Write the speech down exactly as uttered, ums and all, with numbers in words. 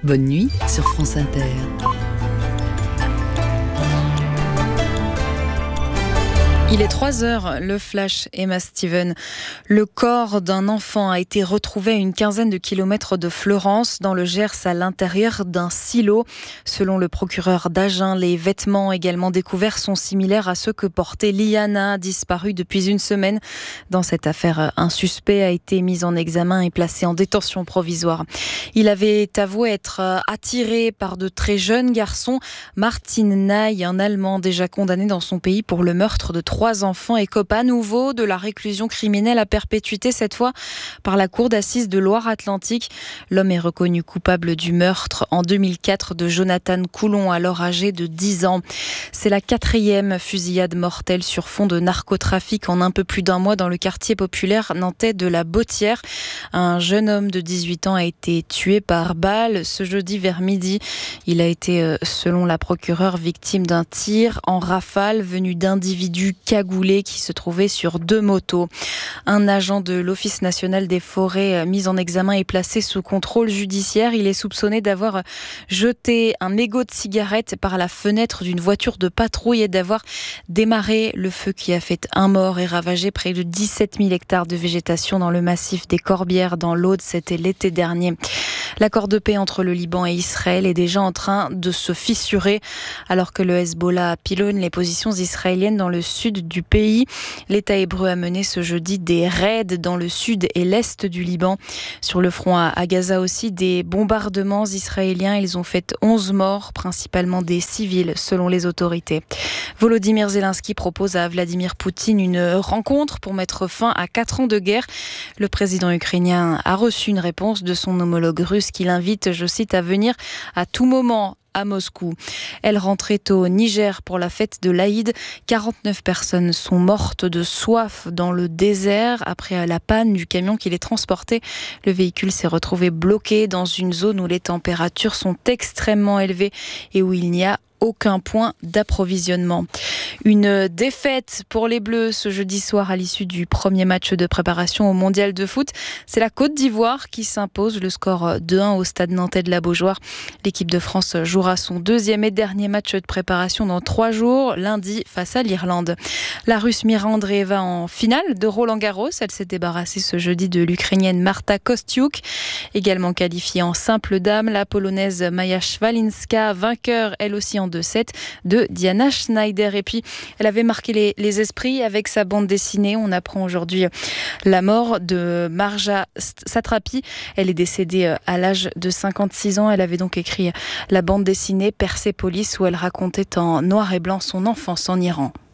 Bonne nuit sur France Inter. Il est trois heures, le flash, Emma Steven. Le corps d'un enfant a été retrouvé à une quinzaine de kilomètres de Fleurance, dans le Gers, à l'intérieur d'un silo. Selon le procureur d'Agen, les vêtements également découverts sont similaires à ceux que portait Liana, disparue depuis une semaine. Dans cette affaire, un suspect a été mis en examen et placé en détention provisoire. Il avait avoué être attiré par de très jeunes garçons. Martin Ney, un Allemand déjà condamné dans son pays pour le meurtre de trois Trois enfants, écope à nouveau de la réclusion criminelle à perpétuité, cette fois par la cour d'assises de Loire-Atlantique. L'homme est reconnu coupable du meurtre en deux mille quatre de Jonathan Coulon, alors âgé de dix ans. C'est la quatrième fusillade mortelle sur fond de narcotrafic en un peu plus d'un mois dans le quartier populaire nantais de la Bottière. Un jeune homme de dix-huit ans a été tué par balle ce jeudi vers midi. Il a été, selon la procureure, victime d'un tir en rafale venu d'individus cagoulé qui se trouvait sur deux motos. Un agent de l'Office national des forêts mis en examen et placé sous contrôle judiciaire. Il est soupçonné d'avoir jeté un mégot de cigarette par la fenêtre d'une voiture de patrouille et d'avoir démarré le feu qui a fait un mort et ravagé près de dix-sept mille hectares de végétation dans le massif des Corbières dans l'Aude. C'était l'été dernier. L'accord de paix entre le Liban et Israël est déjà en train de se fissurer alors que le Hezbollah pilonne les positions israéliennes dans le sud du pays. L'État hébreu a mené ce jeudi des raids dans le sud et l'est du Liban. Sur le front à Gaza aussi, des bombardements israéliens. Ils ont fait onze morts, principalement des civils, selon les autorités. Volodymyr Zelensky propose à Vladimir Poutine une rencontre pour mettre fin à quatre ans de guerre. Le président ukrainien a reçu une réponse de son homologue russe qui l'invite, je cite, à venir à tout moment à Moscou. Elle rentrait au Niger pour la fête de l'Aïd. quarante-neuf personnes sont mortes de soif dans le désert après la panne du camion qui les transportait. Le véhicule s'est retrouvé bloqué dans une zone où les températures sont extrêmement élevées et où il n'y a aucun point d'approvisionnement. Une défaite pour les Bleus ce jeudi soir à l'issue du premier match de préparation au Mondial de foot. C'est la Côte d'Ivoire qui s'impose, le score deux un au stade nantais de la Beaujoire. L'équipe de France jouera son deuxième et dernier match de préparation dans trois jours, lundi face à l'Irlande. La Russe Mira Andreeva en finale de Roland-Garros. Elle s'est débarrassée ce jeudi de l'Ukrainienne Marta Kostyuk. Également qualifiée en simple dame, la Polonaise Maja Szwalinska, vainqueur elle aussi en deux sept de Diana Schneider. Et puis, elle avait marqué les, les esprits avec sa bande dessinée. On apprend aujourd'hui la mort de Marja Satrapi. Elle est décédée à l'âge de cinquante-six ans. Elle avait donc écrit la bande dessinée Persépolis où elle racontait en noir et blanc son enfance en Iran.